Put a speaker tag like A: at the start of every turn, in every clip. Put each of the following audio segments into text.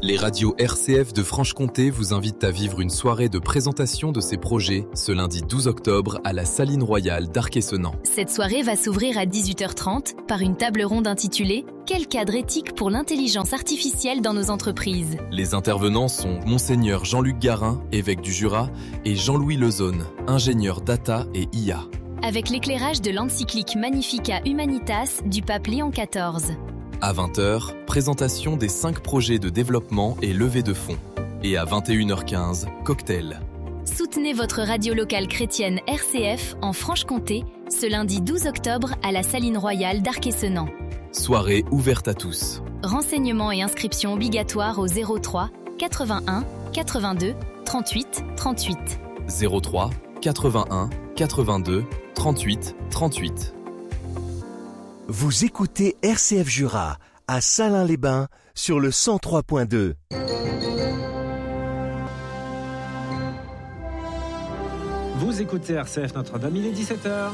A: Les radios RCF de Franche-Comté vous invitent à vivre une soirée de présentation de ces projets ce lundi 12 octobre à la Saline Royale d'Arc-et-Senans.
B: Cette soirée va s'ouvrir à 18h30 par une table ronde intitulée « Quel cadre éthique pour l'intelligence artificielle dans nos entreprises ?»
A: Les intervenants sont Monseigneur Jean-Luc Garin, évêque du Jura, et Jean-Louis Lezone, ingénieur data et IA.
B: Avec l'éclairage de l'encyclique Magnificat Humanitas du pape Léon XIV.
A: À 20h, présentation des 5 projets de développement et levée de fonds. Et à 21h15, cocktail.
B: Soutenez votre radio locale chrétienne RCF en Franche-Comté ce lundi 12 octobre à la Saline Royale d'Arc-et-Senans.
A: Soirée ouverte à tous.
B: Renseignements et inscriptions obligatoires au 03 81 82 38 38.
A: 03 81 82 38 38.
C: Vous écoutez RCF Jura à Salins-les-Bains sur le 103.2.
D: Vous écoutez RCF Notre-Dame, il est 17h.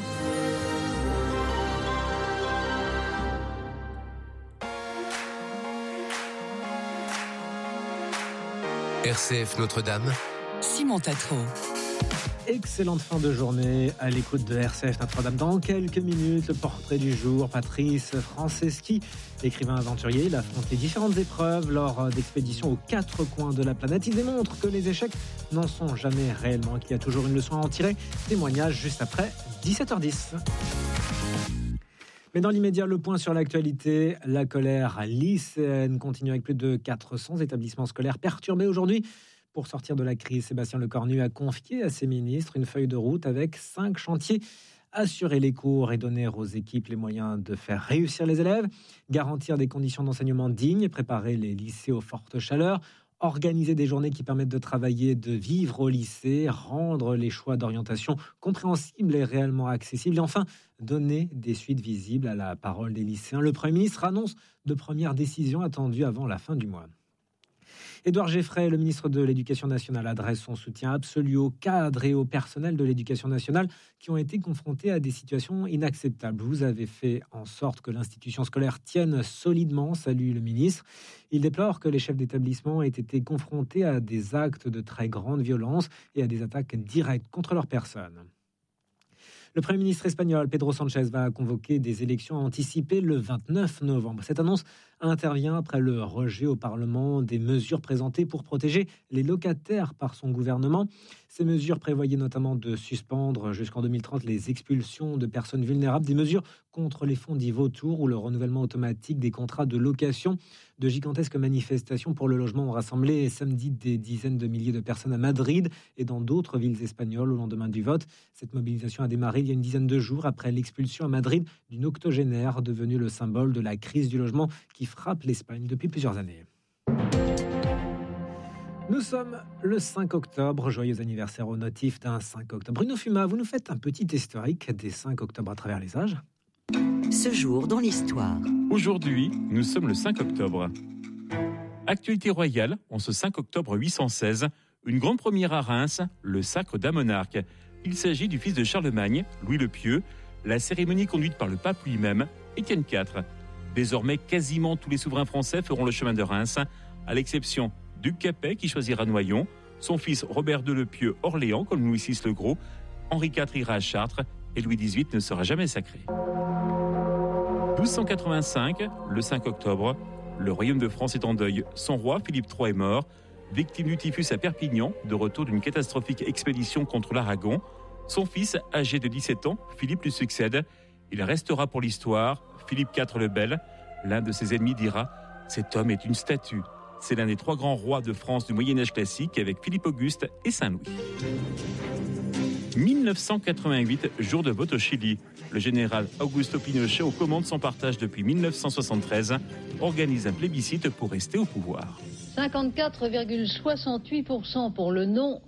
E: RCF Notre-Dame,
F: Simon Tatro.
D: Excellente fin de journée à l'écoute de RCF Notre-Dame. Dans quelques minutes, le portrait du jour. Patrice Franceschi, écrivain aventurier, il a affronté différentes épreuves lors d'expéditions aux 4 coins de la planète. Il démontre que les échecs n'en sont jamais réellement, qu'il y a toujours une leçon à en tirer. Témoignage juste après 17h10. Mais dans l'immédiat, le point sur l'actualité. La colère lycéenne continue avec plus de 400 établissements scolaires perturbés aujourd'hui. Pour sortir de la crise, Sébastien Lecornu a confié à ses ministres une feuille de route avec 5 chantiers. Assurer les cours et donner aux équipes les moyens de faire réussir les élèves, garantir des conditions d'enseignement dignes et préparer les lycées aux fortes chaleurs, organiser des journées qui permettent de travailler, de vivre au lycée, rendre les choix d'orientation compréhensibles et réellement accessibles, et enfin donner des suites visibles à la parole des lycéens. Le Premier ministre annonce de premières décisions attendues avant la fin du mois. Édouard Geffray, le ministre de l'Éducation nationale, adresse son soutien absolu aux cadres et au personnel de l'Éducation nationale qui ont été confrontés à des situations inacceptables. Vous avez fait en sorte que l'institution scolaire tienne solidement, salue le ministre. Il déplore que les chefs d'établissement aient été confrontés à des actes de très grande violence et à des attaques directes contre leur personne. Le Premier ministre espagnol, Pedro Sánchez, va convoquer des élections anticipées le 29 novembre. Cette annonce intervient après le rejet au Parlement des mesures présentées pour protéger les locataires par son gouvernement. Ces mesures prévoyaient notamment de suspendre jusqu'en 2030 les expulsions de personnes vulnérables, des mesures contre les fonds dits vautours ou le renouvellement automatique des contrats de location. De gigantesques manifestations pour le logement ont rassemblé samedi des dizaines de milliers de personnes à Madrid et dans d'autres villes espagnoles au lendemain du vote. Cette mobilisation a démarré il y a une dizaine de jours après l'expulsion à Madrid d'une octogénaire devenue le symbole de la crise du logement qui frappe l'Espagne depuis plusieurs années. Nous sommes le 5 octobre, joyeux anniversaire au notif d'un 5 octobre. Bruno Fuma, vous nous faites un petit historique des 5 octobre à travers les âges.
F: Ce jour dans l'histoire.
G: Aujourd'hui, nous sommes le 5 octobre. Actualité royale, en ce 5 octobre 816, une grande première à Reims, le sacre d'un monarque. Il s'agit du fils de Charlemagne, Louis le Pieux, la cérémonie conduite par le pape lui-même, Étienne IV. Désormais, quasiment tous les souverains français feront le chemin de Reims, à l'exception d'Hugues Capet qui choisira Noyon, son fils Robert II le Pieux Orléans comme Louis VI le Gros, Henri IV ira à Chartres et Louis XVIII ne sera jamais sacré. 1285, le 5 octobre, le royaume de France est en deuil. Son roi, Philippe III, est mort, victime du typhus à Perpignan, de retour d'une catastrophique expédition contre l'Aragon. Son fils, âgé de 17 ans, Philippe lui succède. Il restera pour l'histoire, Philippe IV le Bel. L'un de ses ennemis dira « Cet homme est une statue ». C'est l'un des 3 grands rois de France du Moyen-Âge classique avec Philippe Auguste et Saint-Louis. 1988, jour de vote au Chili. Le général Augusto Pinochet, aux commandes sans partage depuis 1973, organise un plébiscite pour rester au pouvoir.
H: 54,68% pour le non,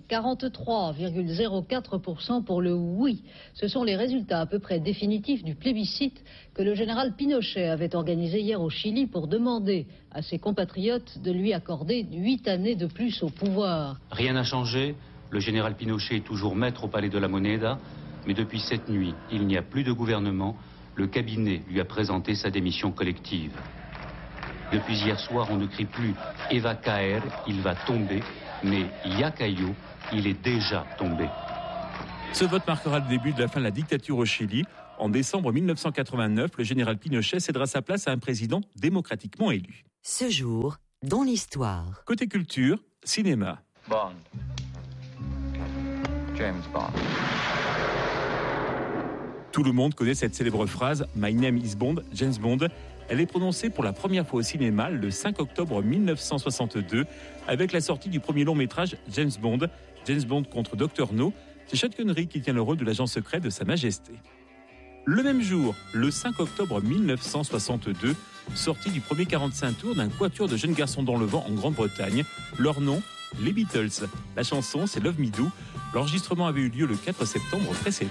H: 43,04% pour le oui. Ce sont les résultats à peu près définitifs du plébiscite que le général Pinochet avait organisé hier au Chili pour demander à ses compatriotes de lui accorder 8 années de plus au pouvoir.
I: Rien n'a changé. Le général Pinochet est toujours maître au palais de la Moneda, mais depuis cette nuit, il n'y a plus de gouvernement. Le cabinet lui a présenté sa démission collective. Depuis hier soir, on ne crie plus « Il va caer », il va tomber, mais « Ya cayó », il est déjà tombé.
G: Ce vote marquera le début de la fin de la dictature au Chili. En décembre 1989, le général Pinochet cédera sa place à un président démocratiquement élu.
F: Ce jour, dans l'histoire.
G: Côté culture, cinéma.
J: Bond. James Bond.
G: Tout le monde connaît cette célèbre phrase « My name is Bond, James Bond ». Elle est prononcée pour la première fois au cinéma le 5 octobre 1962 avec la sortie du premier long métrage James Bond contre Dr No. C'est Sean Connery qui tient le rôle de l'agent secret de Sa Majesté. Le même jour, le 5 octobre 1962, sortie du premier 45 tours d'un quatuor de jeunes garçons dans le vent en Grande-Bretagne. Leur nom, les Beatles. La chanson, c'est Love Me Do. L'enregistrement avait eu lieu le 4 septembre précédent.